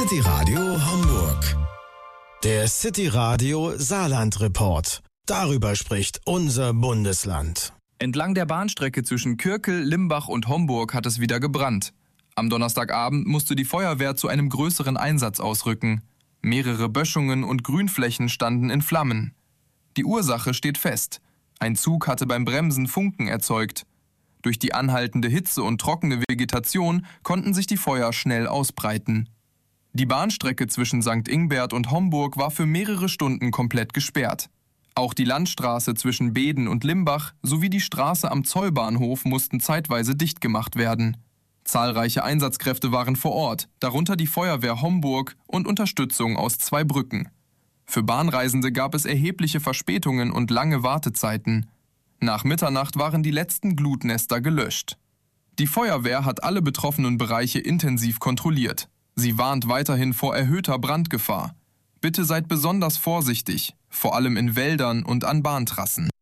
City Radio Homburg. Der City Radio Saarland Report. Darüber spricht unser Bundesland. Entlang der Bahnstrecke zwischen Kürkel, Limbach und Homburg hat es wieder gebrannt. Am Donnerstagabend musste die Feuerwehr zu einem größeren Einsatz ausrücken. Mehrere Böschungen und Grünflächen standen in Flammen. Die Ursache steht fest. Ein Zug hatte beim Bremsen Funken erzeugt. Durch die anhaltende Hitze und trockene Vegetation konnten sich die Feuer schnell ausbreiten. Die Bahnstrecke zwischen St. Ingbert und Homburg war für mehrere Stunden komplett gesperrt. Auch die Landstraße zwischen Beeden und Limbach sowie die Straße am Zollbahnhof mussten zeitweise dicht gemacht werden. Zahlreiche Einsatzkräfte waren vor Ort, darunter die Feuerwehr Homburg und Unterstützung aus 2 Brücken. Für Bahnreisende gab es erhebliche Verspätungen und lange Wartezeiten. Nach Mitternacht waren die letzten Glutnester gelöscht. Die Feuerwehr hat alle betroffenen Bereiche intensiv kontrolliert. Sie warnt weiterhin vor erhöhter Brandgefahr. Bitte seid besonders vorsichtig, vor allem in Wäldern und an Bahntrassen.